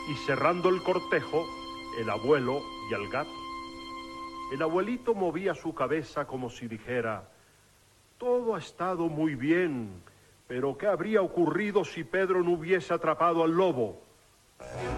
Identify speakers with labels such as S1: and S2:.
S1: y cerrando el cortejo, el abuelo y el gato. El abuelito movía su cabeza como si dijera: todo ha estado muy bien, pero ¿qué habría ocurrido si Pedro no hubiese atrapado al lobo?